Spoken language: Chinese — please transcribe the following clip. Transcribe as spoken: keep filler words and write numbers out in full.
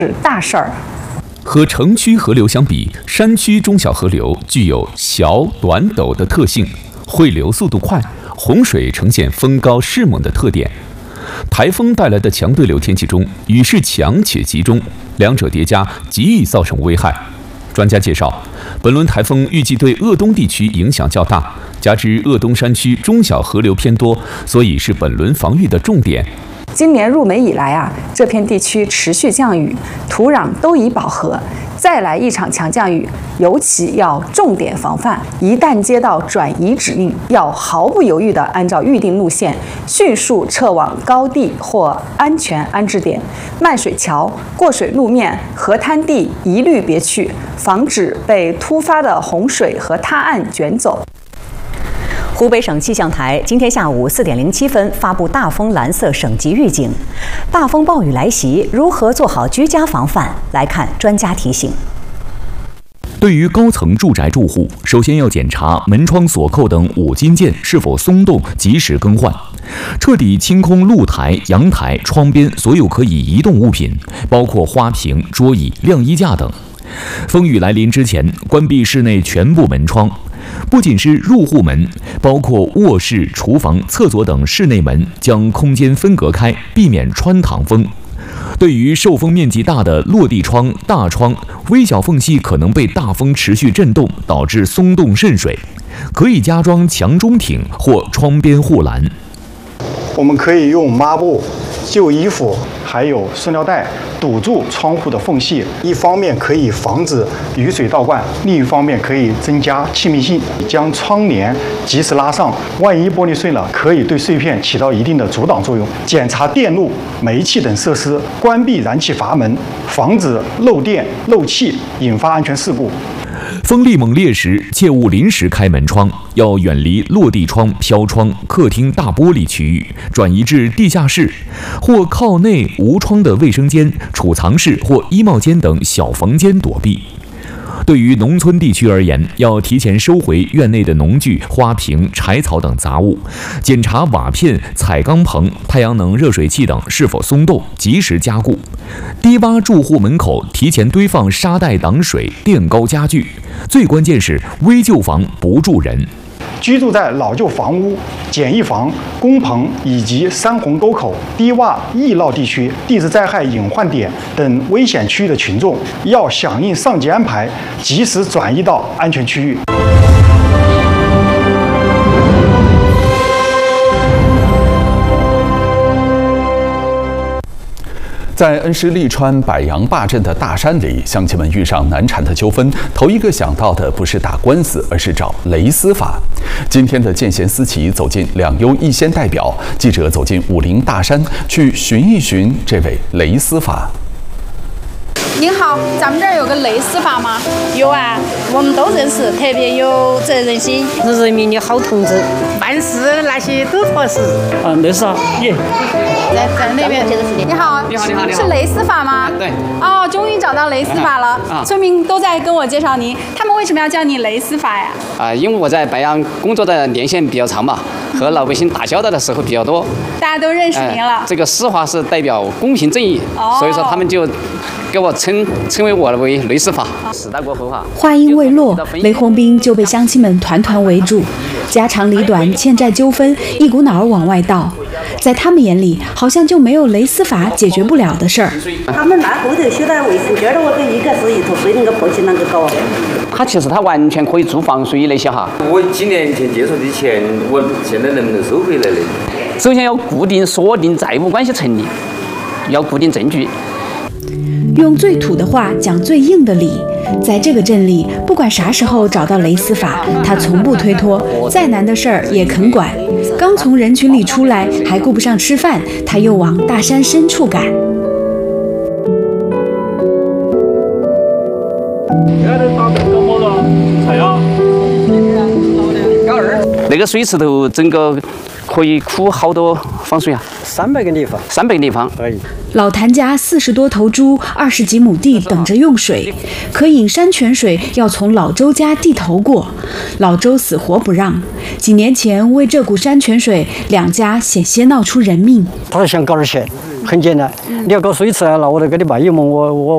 是大事儿。 和城区河流相比，山区中小河流具有小、短、陡的特性，汇流速度快，洪水呈现风高势猛的特点。台风带来的强对流天气中，雨势强且集中，两者叠加极易造成危害。专家介绍，本轮台风预计对鄂东地区影响较大，加之鄂东山区中小河流偏多，所以是本轮防御的重点。 今年入梅以来啊，这片地区持续降雨，土壤都已饱和，再来一场强降雨，尤其要重点防范。一旦接到转移指令，要毫不犹豫地按照预定路线，迅速撤往高地或安全安置点。漫水桥、过水路面、河滩地一律别去，防止被突发的洪水和塌岸卷走。 湖北省气象台今天下午四点零七分发布大风蓝色省级预警，大风暴雨来袭，如何做好居家防范？来看专家提醒。 对于高层住宅住户，首先要检查门窗锁扣等五金件是否松动，及时更换，彻底清空露台、阳台、窗边所有可以移动物品，包括花瓶、桌椅、晾衣架等。风雨来临之前，关闭室内全部门窗。不仅是入户门，包括卧室、厨房、厕所等室内门，将空间分隔开，避免穿堂风。对于受风面积大的落地窗、大窗，微小缝隙可能被大风持续震动，导致松动渗水，可以加装墙中挺或窗边护栏。 我们可以用抹布、旧衣服还有塑料袋堵住窗户的缝隙，一方面可以防止雨水倒灌，另一方面可以增加气密性，将窗帘及时拉上，万一玻璃碎了，可以对碎片起到一定的阻挡作用。检查电路、煤气等设施，关闭燃气阀门，防止漏电、漏气引发安全事故。 风力猛烈时，切勿临时开门窗，要远离落地窗、飘窗、客厅大玻璃区域，转移至地下室或靠内无窗的卫生间、储藏室或衣帽间等小房间躲避。对于农村地区而言，要提前收回院内的农具、花瓶、柴草等杂物，检查瓦片、彩钢棚、太阳能热水器等是否松动，及时加固。低洼住户门口提前堆放沙袋挡水、垫高家具。最关键是危旧房不住人。 居住在老旧房屋、简易房、工棚以及山洪沟口、低洼易涝地区、地质灾害隐患点等危险区域的群众，要响应上级安排，及时转移到安全区域。 在恩施利川百杨坝镇的大山里，乡亲们遇上难缠的纠纷，头一个想到的不是打官司，而是找雷司法。今天的见贤思齐走进两优一先代表，记者走进武陵大山，去寻一寻这位雷司法。 您好，咱们这儿有个雷司法吗？ 有啊，我们都认识，特别有责任心，是人民的好同志，办事那些都妥实。 啊，雷司法，耶。 在在那边。你好， 你好，你好，你好。 是雷司法吗？ 对。 哦，终于找到雷司法了。啊。村民都在跟我介绍您，他们为什么要叫你雷司法呀？ 啊，因为我在白杨工作的年限比较长嘛，和老百姓打交道的时候比较多。 大家都认识您了。 这个司法是代表公平正义， 哦、 所以说他们就给我称称为我为雷司法。时代过后哈。 话音未落，雷洪兵就被乡亲们团团围住，家长里短、欠债纠纷一股脑儿往外倒。在他们眼里，好像就没有雷司法解决不了的事儿。 他们那后头修的卫生间儿，我跟一个是一头水那个破气啷个搞？ 他其实他完全可以住房水那些哈。 我几年前接触的钱，我现在能不能收回来呢？ 首先要固定锁定债务关系成立，要固定证据。 用最土的话讲最硬的理，在这个镇里，不管啥时候找到雷司法，他从不推脱，再难的事儿也肯管。刚从人群里出来，还顾不上吃饭，他又往大山深处赶。 那个水池头整个可以库好多方水啊？ 三百个立方， 三百个立方可以。 老谭家四十多头猪，二十几亩地等着用水，可饮山泉水要从老周家地头过，老周死活不让。几年前为这股山泉水，两家险些闹出人命。 他想搞点钱，很简单，你要搞水池啊，那我就给你卖一亩，我我